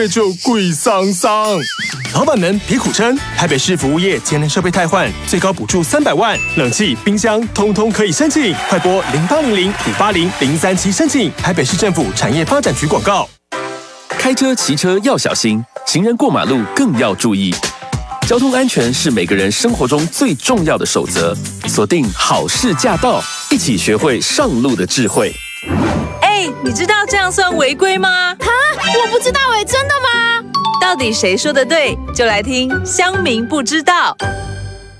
就贵桑桑。老板们别苦撑，台北市服务业节能设备汰换，最高补助300万，冷气、冰箱通通可以申请，快拨0800-580-037申请。台北市政府产业发展局广告。 开车、骑车要小心，行人过马路更要注意。交通安全是每个人生活中最重要的守则。锁定好事驾到，一起学会上路的智慧。 你知道这样算违规吗？ 哈，我不知道真的吗？ 到底谁说的对？就来听乡民不知道。